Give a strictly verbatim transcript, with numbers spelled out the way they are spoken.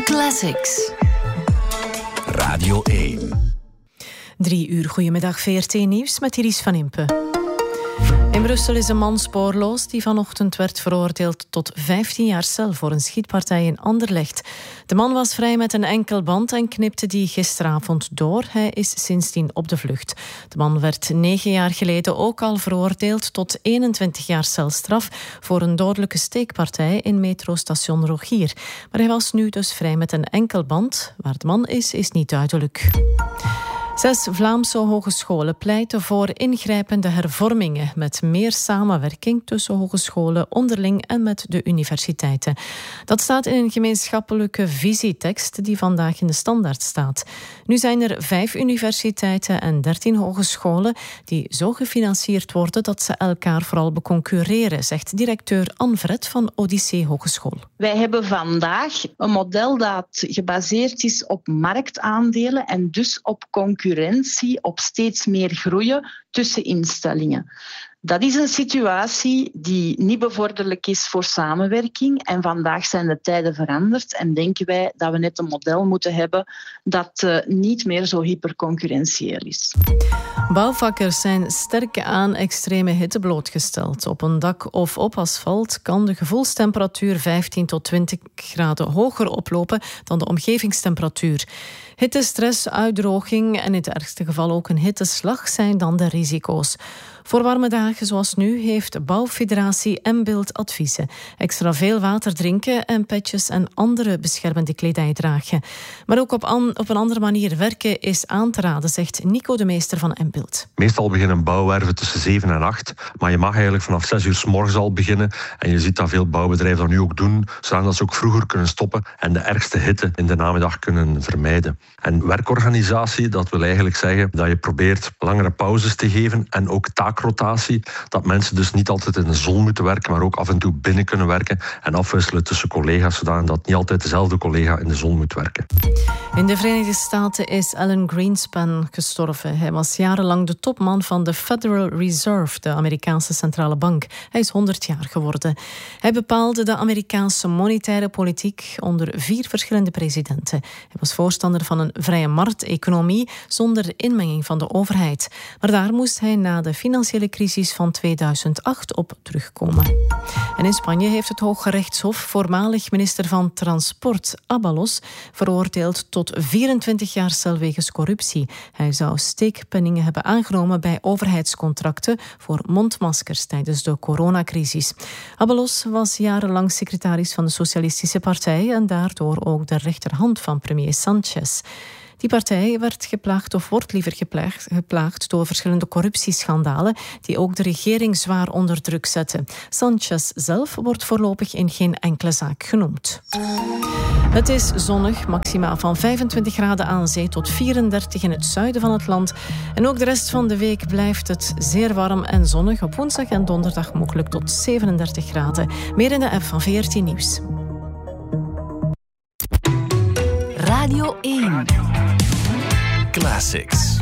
Classics. Radio één. Drie uur, goedemiddag, V R T Nieuws met Iris van Impe. In Brussel is een man spoorloos die vanochtend werd veroordeeld tot vijftien jaar cel voor een schietpartij in Anderlecht. De man was vrij met een enkel band en knipte die gisteravond door. Hij is sindsdien op de vlucht. De man werd negen jaar geleden ook al veroordeeld tot eenentwintig jaar celstraf voor een dodelijke steekpartij in metrostation Rogier. Maar hij was nu dus vrij met een enkel band. Waar de man is, is niet duidelijk. Zes Vlaamse hogescholen pleiten voor ingrijpende hervormingen met meer samenwerking tussen hogescholen onderling en met de universiteiten. Dat staat in een gemeenschappelijke visietekst die vandaag in de Standaard staat. Nu zijn er vijf universiteiten en dertien hogescholen die zo gefinancierd worden dat ze elkaar vooral beconcurreren, zegt directeur Anne Vret van Odyssee Hogeschool. Wij hebben vandaag een model dat gebaseerd is op marktaandelen en dus op concurrentie, op steeds meer groeien tussen instellingen. Dat is een situatie die niet bevorderlijk is voor samenwerking. En vandaag zijn de tijden veranderd en denken wij dat we net een model moeten hebben dat uh, niet meer zo hyperconcurrentieel is. Bouwvakkers zijn sterk aan extreme hitte blootgesteld. Op een dak of op asfalt kan de gevoelstemperatuur vijftien tot twintig graden hoger oplopen dan de omgevingstemperatuur. Hittestress, uitdroging en in het ergste geval ook een hitteslag zijn dan de risico's. Voor warme dagen zoals nu heeft Bouwfederatie M-Bild adviezen. Extra veel water drinken en petjes en andere beschermende kledij dragen. Maar ook op, an- op een andere manier werken is aan te raden, zegt Nico de Meester van M-Bild. Meestal beginnen bouwwerven tussen zeven en acht, maar je mag eigenlijk vanaf zes uur 's morgens al beginnen. En je ziet dat veel bouwbedrijven dat nu ook doen, zodat ze ook vroeger kunnen stoppen en de ergste hitte in de namiddag kunnen vermijden. En werkorganisatie, dat wil eigenlijk zeggen dat je probeert langere pauzes te geven en ook taakrotatie, dat mensen dus niet altijd in de zon moeten werken, maar ook af en toe binnen kunnen werken en afwisselen tussen collega's, zodat niet altijd dezelfde collega in de zon moet werken. In de Verenigde Staten is Alan Greenspan gestorven. Hij was jarenlang de topman van de Federal Reserve, de Amerikaanse centrale bank. Hij is honderd jaar geworden. Hij bepaalde de Amerikaanse monetaire politiek onder vier verschillende presidenten. Hij was voorstander van een vrije markteconomie zonder inmenging van de overheid. Maar daar moest hij na de financiële crisis van tweeduizend acht op terugkomen. En in Spanje heeft het Hooggerechtshof voormalig minister van Transport Ábalos veroordeeld tot vierentwintig jaar cel wegens corruptie. Hij zou steekpenningen hebben aangenomen bij overheidscontracten voor mondmaskers tijdens de coronacrisis. Ábalos was jarenlang secretaris van de Socialistische Partij en daardoor ook de rechterhand van premier Sánchez. Die partij werd geplaagd, of wordt liever geplaagd, geplaagd door verschillende corruptieschandalen die ook de regering zwaar onder druk zetten. Sánchez zelf wordt voorlopig in geen enkele zaak genoemd. Het is zonnig, maximaal van vijfentwintig graden aan zee tot vierendertig in het zuiden van het land. En ook de rest van de week blijft het zeer warm en zonnig. Op woensdag en donderdag mogelijk tot zevenendertig graden. Meer in de app van V R T Nieuws. Radio één. Classics.